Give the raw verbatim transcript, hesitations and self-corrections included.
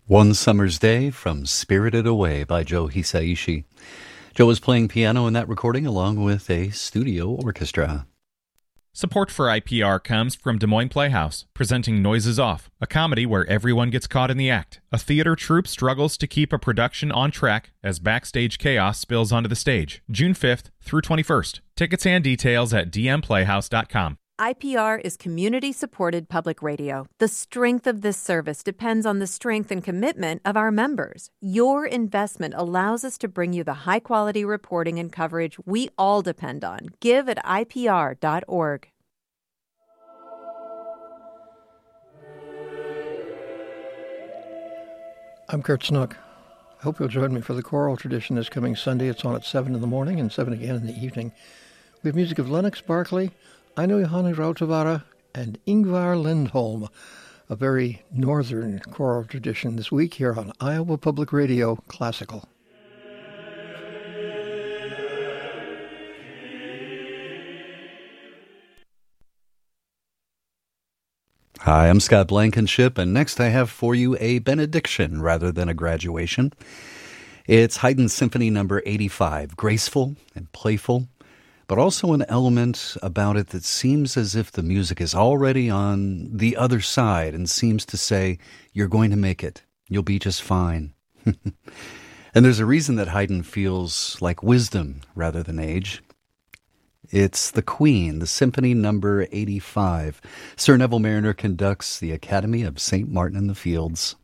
One Summer's Day from Spirited Away by Joe Hisaishi. Joe was playing piano in that recording along with a studio orchestra. Support for I P R comes from Des Moines Playhouse, presenting Noises Off, a comedy where everyone gets caught in the act. A theater troupe struggles to keep a production on track as backstage chaos spills onto the stage. June fifth through twenty-first. Tickets and details at d m playhouse dot com. I P R is community-supported public radio. The strength of this service depends on the strength and commitment of our members. Your investment allows us to bring you the high-quality reporting and coverage we all depend on. Give at I P R dot org. I'm Kurt Snook. I hope you'll join me for the choral tradition this coming Sunday. It's on at seven in the morning and seven again in the evening. We have music of Lennox Barkley, Aino Johanni Rautavaara, and Ingvar Lindholm, a very northern choral tradition this week here on Iowa Public Radio Classical. Hi, I'm Scott Blankenship, and next I have for you a benediction rather than a graduation. It's Haydn Symphony number eighty-five, graceful and playful, but also an element about it that seems as if the music is already on the other side and seems to say, you're going to make it. You'll be just fine. And there's a reason that Haydn feels like wisdom rather than age. It's the Queen, the Symphony number eighty-five. Sir Neville Marriner conducts the Academy of Saint Martin in the Fields.